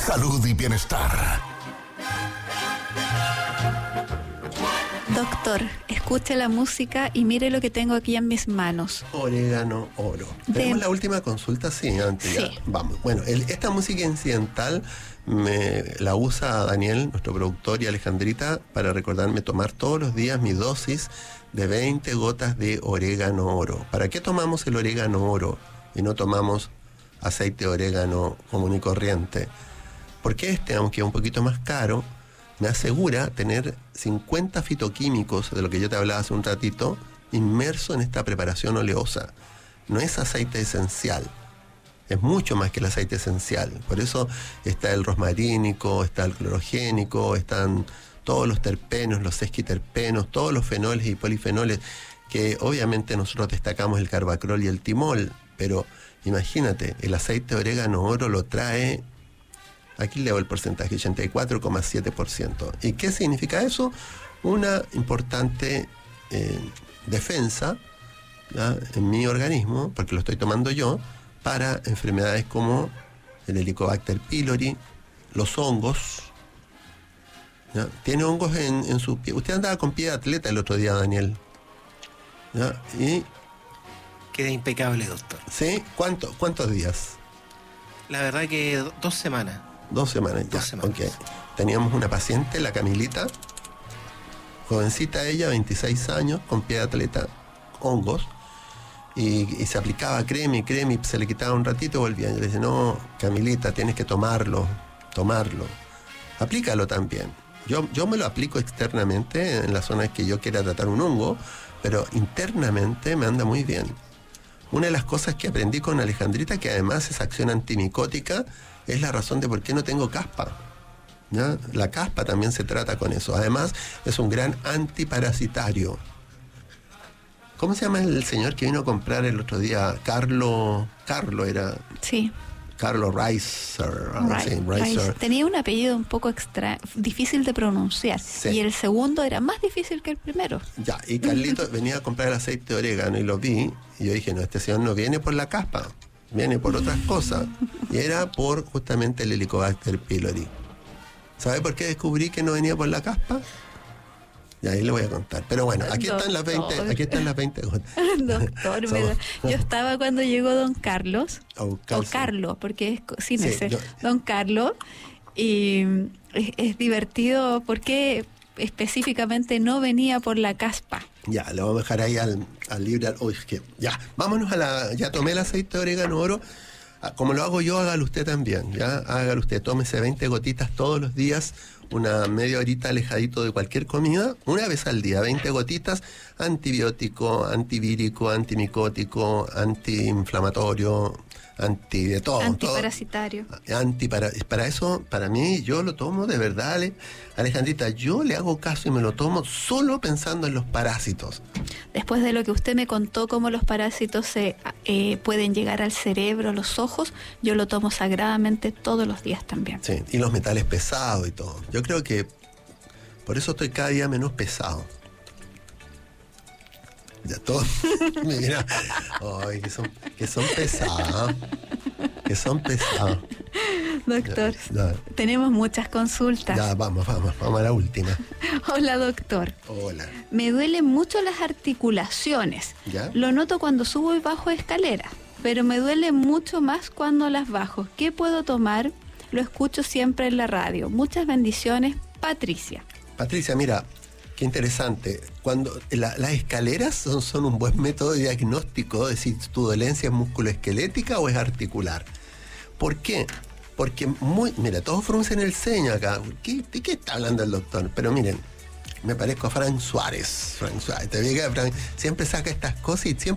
salud y bienestar. Doctor, escuche la música y mire lo que tengo aquí en mis manos. Orégano oro. ¿Tenemos la última consulta? Sí, antes sí. Ya. Vamos. Bueno, esta música incidental la usa Daniel, nuestro productor, y Alejandrita para recordarme tomar todos los días mi dosis de 20 gotas de orégano oro. ¿Para qué tomamos el orégano oro y no tomamos aceite de orégano común y corriente? Porque aunque es un poquito más caro, me asegura tener 50 fitoquímicos, de lo que yo te hablaba hace un ratito, inmerso en esta preparación oleosa. No es aceite esencial, es mucho más que el aceite esencial. Por eso está el rosmarínico, está el clorogénico, están todos los terpenos, los sesquiterpenos, todos los fenoles y polifenoles, que obviamente nosotros destacamos el carbacrol y el timol, pero imagínate, el aceite de orégano oro lo trae... Aquí leo el porcentaje, 84,7%. ¿Y qué significa eso? Una importante defensa, ¿ya?, en mi organismo, porque lo estoy tomando yo, para enfermedades como el Helicobacter pylori, los hongos. ¿Ya? Tiene hongos en su pie. Usted andaba con pie de atleta el otro día, Daniel. ¿Ya? Y queda impecable, doctor. ¿Sí? ¿Cuántos días? La verdad que 2 semanas. 2 semanas, ya. 2 semanas. Okay. Teníamos una paciente, la Camilita, jovencita ella, 26 años, con pie de atleta, hongos, y se aplicaba crema y se le quitaba un ratito y volvía. Yo le decía, no, Camilita, tienes que tomarlo, aplícalo también. Yo me lo aplico externamente en las zonas que yo quiera tratar un hongo, pero internamente me anda muy bien. Una de las cosas que aprendí con Alejandrita, que además es acción antimicótica, es la razón de por qué no tengo caspa. ¿Ya? La caspa también se trata con eso. Además, es un gran antiparasitario. ¿Cómo se llama el señor que vino a comprar el otro día? Carlo era. Sí. Carlo Reiser. Reiser. Tenía un apellido un poco difícil de pronunciar. Sí. Y el segundo era más difícil que el primero. Ya, y Carlito venía a comprar el aceite de orégano y lo vi, y yo dije, no, este señor no viene por la caspa, viene por otras cosas. Y era por justamente el Helicobacter pylori. ¿Sabe por qué descubrí que no venía por la caspa? Y ahí le voy a contar. Pero bueno, aquí están las 20 gotas. Doctor, yo estaba cuando llegó don Carlos, o Carlos, porque es sin ese, don Carlos, y es divertido porque específicamente no venía por la caspa. Ya, lo vamos a dejar ahí al libre. Ya, vámonos ya tomé el aceite de orégano oro. Como lo hago yo, hágalo usted también, ¿ya? Hágalo usted, tómese 20 gotitas todos los días, una media horita alejadito de cualquier comida, una vez al día, 20 gotitas, antibiótico, antivírico, antimicótico, antiinflamatorio, de todo. Antiparasitario. Para eso, para mí, yo lo tomo de verdad, Alejandrita, yo le hago caso y me lo tomo solo pensando en los parásitos. Después de lo que usted me contó, cómo los parásitos pueden llegar al cerebro, a los ojos, yo lo tomo sagradamente todos los días también. Sí, y los metales pesados y todo. Yo creo que por eso estoy cada día menos pesado. Ya todo. Mira, ay, que son pesados. Que son pesados. Doctor, ya. Tenemos muchas consultas. Ya, vamos a la última. Hola, doctor. Hola. Me duelen mucho las articulaciones. ¿Ya? Lo noto cuando subo y bajo escaleras, pero me duele mucho más cuando las bajo. ¿Qué puedo tomar? Lo escucho siempre en la radio. Muchas bendiciones, Patricia. Patricia, mira, qué interesante. Cuando las escaleras son un buen método de diagnóstico de si tu dolencia es musculoesquelética o es articular. ¿Por qué? Porque mira, todos fruncen el ceño acá. ¿De qué está hablando el doctor? Pero miren, me parezco a Frank Suárez. Te diga, Frank siempre saca estas cosas y siempre